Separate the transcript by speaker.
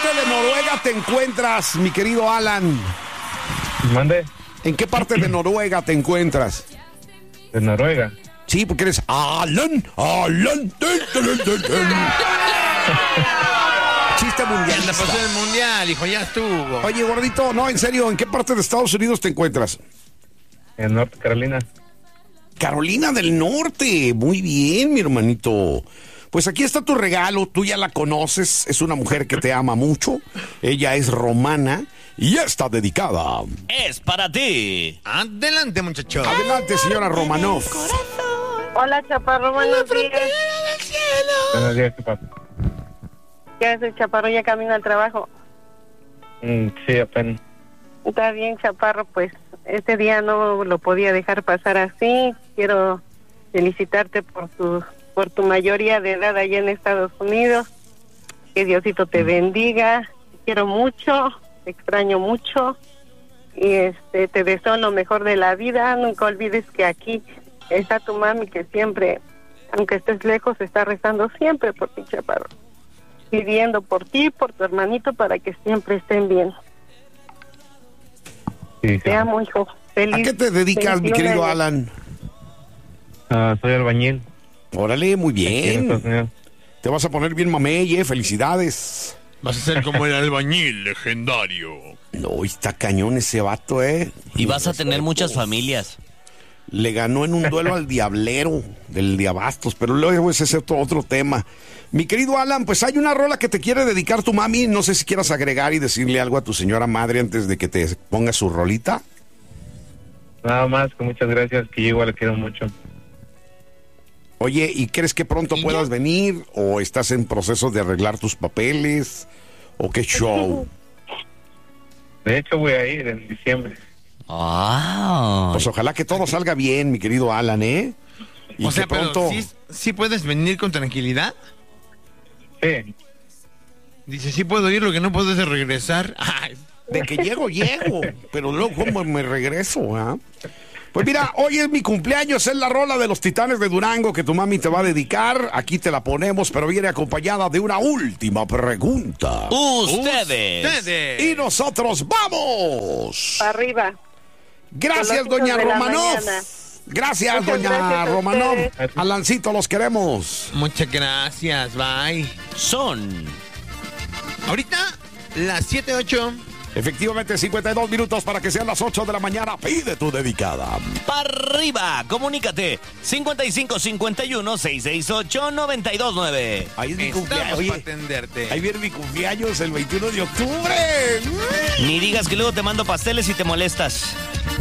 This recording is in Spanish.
Speaker 1: de Noruega te encuentras, mi querido Alan?
Speaker 2: Mande.
Speaker 1: ¿En qué parte de Noruega te encuentras?
Speaker 2: ¿De Noruega?
Speaker 1: Sí, porque eres Alan. Chiste mundial.
Speaker 3: La pasó del mundial, hijo, ya estuvo.
Speaker 1: Oye, gordito, no, en serio, ¿en qué parte de Estados Unidos te encuentras?
Speaker 2: En North Carolina.
Speaker 1: Carolina del Norte. Muy bien, mi hermanito. Pues aquí está tu regalo, tú ya la conoces, es una mujer que te ama mucho, ella es romana y ya está dedicada.
Speaker 4: Es para ti.
Speaker 3: Adelante, muchacho.
Speaker 1: Adelante, señora Romanov.
Speaker 5: Hola, Chaparro, buenos días.
Speaker 2: Buenos días, ¿qué pasa?
Speaker 5: ¿Qué haces, Chaparro? ¿Ya camino al trabajo?
Speaker 2: Sí, apenas.
Speaker 5: Está bien, Chaparro, pues este día no lo podía dejar pasar así. Quiero felicitarte por tu mayoría de edad allá en Estados Unidos. Que Diosito te bendiga. Te quiero mucho, te extraño mucho y te deseo lo mejor de la vida. Nunca olvides que aquí está tu mami, que siempre, aunque estés lejos, está rezando siempre por ti, Chaparro, pidiendo por ti, por tu hermanito, para que siempre estén bien.
Speaker 2: Sí,
Speaker 5: Te amo, hijo. Feliz.
Speaker 1: ¿A qué te dedicas, mi querido Alan?
Speaker 2: Soy albañil.
Speaker 1: Órale, muy
Speaker 2: Aquí en
Speaker 1: bien.
Speaker 2: Estados Unidos.
Speaker 1: Te vas a poner bien mamey, felicidades.
Speaker 3: Vas a ser como el albañil legendario.
Speaker 1: No, está cañón ese vato,
Speaker 4: Y vas a tener muchas familias.
Speaker 1: Le ganó en un duelo al Diablero del Diabastos, pero luego ese es otro tema. Mi querido Alan, pues hay una rola que te quiere dedicar tu mami. No sé si quieras agregar y decirle algo a tu señora madre antes de que te ponga su rolita.
Speaker 2: Nada más, que muchas gracias, que yo igual le quiero mucho.
Speaker 1: Oye, ¿y crees que pronto
Speaker 3: ¿Y
Speaker 1: puedas
Speaker 3: ya?
Speaker 1: venir? ¿O estás en proceso de arreglar tus papeles? ¿O qué show?
Speaker 2: De hecho, voy a ir en diciembre.
Speaker 4: Ah.
Speaker 1: Pues ojalá que todo salga bien, mi querido Alan, ¿eh? Y
Speaker 3: O sea,
Speaker 1: que pronto...
Speaker 3: pero ¿sí puedes venir con tranquilidad?
Speaker 2: Sí.
Speaker 3: Dice, sí puedo ir, lo que no puedo es regresar. Ay,
Speaker 1: De que llego, pero luego cómo me regreso, ¿ah? Pues mira, hoy es mi cumpleaños, es la rola de los Titanes de Durango que tu mami te va a dedicar. Aquí te la ponemos, pero viene acompañada de una última pregunta.
Speaker 4: Ustedes.
Speaker 1: Y nosotros vamos.
Speaker 5: Para arriba.
Speaker 1: Gracias,
Speaker 5: Con los
Speaker 1: doña
Speaker 5: hijos de la
Speaker 1: Romanov.
Speaker 5: mañana.
Speaker 1: Gracias,
Speaker 5: Muchas
Speaker 1: doña
Speaker 5: gracias a
Speaker 1: Romanov.
Speaker 5: ustedes.
Speaker 1: Alancito, los queremos.
Speaker 3: muchas gracias, bye.
Speaker 4: Son
Speaker 3: Ahorita, las 7:08.
Speaker 1: Efectivamente, 52 minutos para que sean las 8 de la mañana. Pide tu dedicada.
Speaker 4: para arriba. Comunícate. 5551-668-929.
Speaker 1: Ahí es mi cumpleaños.
Speaker 3: Estamos
Speaker 1: Oye,
Speaker 3: para atenderte.
Speaker 1: ahí viene mi cumpleaños el 21 de octubre.
Speaker 4: Ni digas que luego te mando pasteles y te molestas.